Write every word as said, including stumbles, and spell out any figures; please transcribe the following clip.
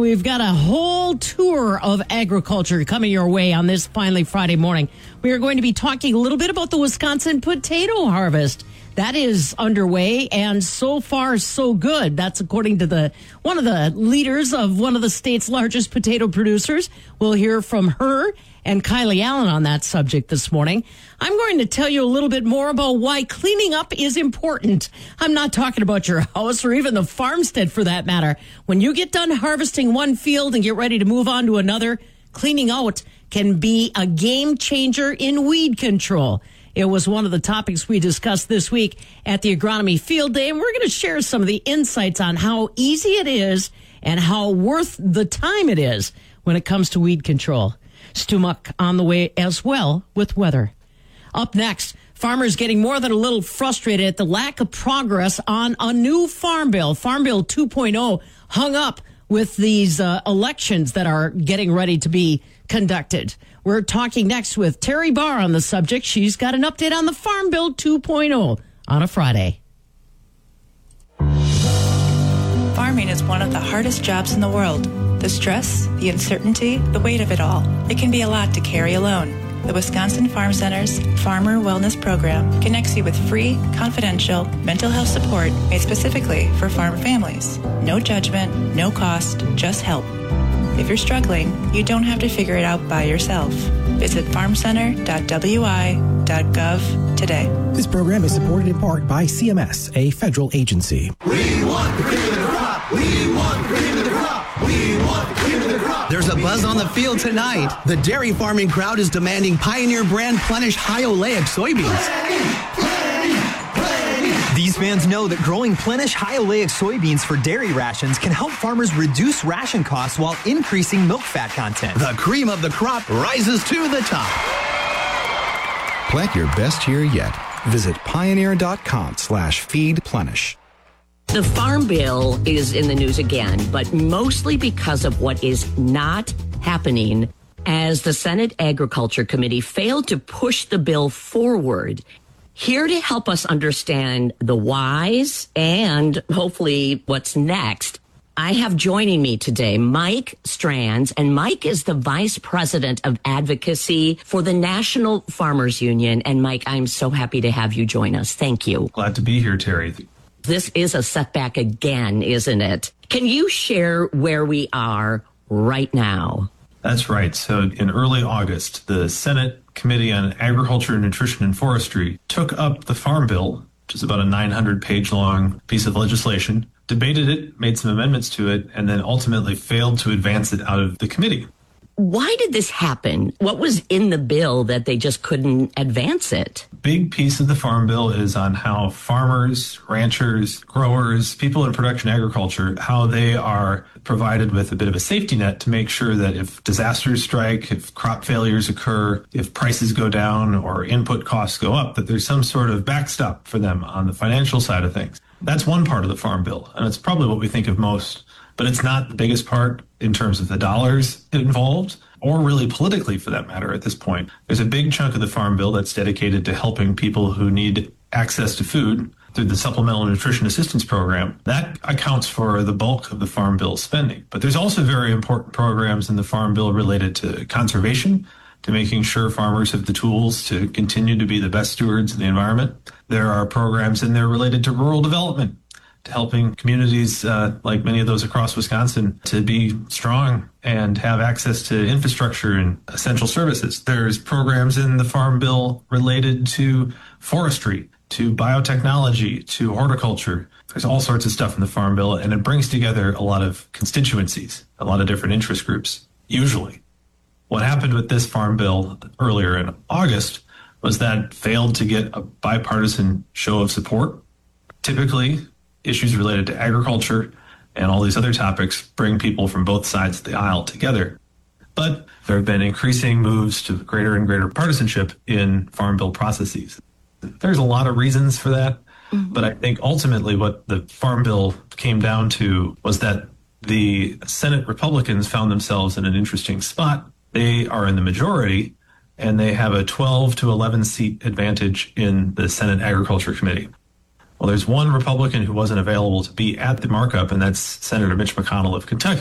we've got a whole tour of agriculture coming your way on this finally Friday morning. We are going to be talking a little bit about the Wisconsin potato harvest. That is underway, and so far, so good. That's according to the one of the leaders of one of the state's largest potato producers. We'll hear from her and Kylie Allen on that subject this morning. I'm going to tell you a little bit more about why cleaning up is important. I'm not talking about your house or even the farmstead for that matter. When you get done harvesting one field and get ready to move on to another, cleaning out can be a game changer in weed control. It was one of the topics we discussed this week at the Agronomy Field Day, and we're going to share some of the insights on how easy it is and how worth the time it is when it comes to weed control. Stu Muck on the way as well with weather. Up next, farmers getting more than a little frustrated at the lack of progress on a new farm bill. Farm Bill two point oh hung up with these uh, elections that are getting ready to be conducted. We're talking next with Terry Barr on the subject. She's got an update on the Farm Bill two point oh on a Friday. Farming is one of the hardest jobs in the world. The stress, the uncertainty, the weight of it all. It can be a lot to carry alone. The Wisconsin Farm Center's Farmer Wellness Program connects you with free, confidential mental health support made specifically for farm families. No judgment, no cost, just help. If you're struggling, you don't have to figure it out by yourself. Visit farm center dot w i dot gov today. This program is supported in part by C M S, a federal agency. We want the cream of the crop. We want the cream of the crop. We want the cream of the crop. There's a buzz on the field tonight. The dairy farming crowd is demanding Pioneer brand Plenish high oleic soybeans. Plenty, plenty, plenty. These fans know that growing Plenish high oleic soybeans for dairy rations can help farmers reduce ration costs while increasing milk fat content. The cream of the crop rises to the top. Plant your best year yet. Visit pioneer.com slash feed Plenish. The Farm Bill is in the news again, but mostly because of what is not happening as the Senate Agriculture Committee failed to push the bill forward. Here to help us understand the whys and hopefully what's next, I have joining me today Mike Strands, and Mike is the Vice President of Advocacy for the National Farmers Union. And Mike, I'm so happy to have you join us. Thank you. Glad to be here, Terry. This is a setback again, isn't it? Can you share where we are right now? That's right. So in early August, the Senate Committee on Agriculture, Nutrition, and Forestry took up the Farm Bill, which is about a nine hundred page long piece of legislation, debated it, made some amendments to it, and then ultimately failed to advance it out of the committee. Why did this happen? What was in the bill that they just couldn't advance it? Big piece of the Farm Bill is on how farmers, ranchers, growers, people in production agriculture, how they are provided with a bit of a safety net to make sure that if disasters strike, if crop failures occur, if prices go down or input costs go up, that there's some sort of backstop for them on the financial side of things. That's one part of the Farm Bill, and it's probably what we think of most. But it's not the biggest part in terms of the dollars involved, or really politically for that matter at this point. There's a big chunk of the Farm Bill that's dedicated to helping people who need access to food through the Supplemental Nutrition Assistance Program. That accounts for the bulk of the Farm Bill spending. But there's also very important programs in the Farm Bill related to conservation, to making sure farmers have the tools to continue to be the best stewards of the environment. There are programs in there related to rural development, to helping communities uh, like many of those across Wisconsin to be strong and have access to infrastructure and essential services. There's programs in the Farm Bill related to forestry, to biotechnology, to horticulture. There's all sorts of stuff in the Farm Bill, and it brings together a lot of constituencies, a lot of different interest groups, usually. What happened with this Farm Bill earlier in August was that it failed to get a bipartisan show of support. Typically, issues related to agriculture and all these other topics bring people from both sides of the aisle together. But there have been increasing moves to greater and greater partisanship in Farm Bill processes. There's a lot of reasons for that, mm-hmm. but I think ultimately what the Farm Bill came down to was that the Senate Republicans found themselves in an interesting spot. They are in the majority, and they have a twelve to eleven seat advantage in the Senate Agriculture Committee. Well, there's one Republican who wasn't available to be at the markup, and that's Senator Mitch McConnell of Kentucky.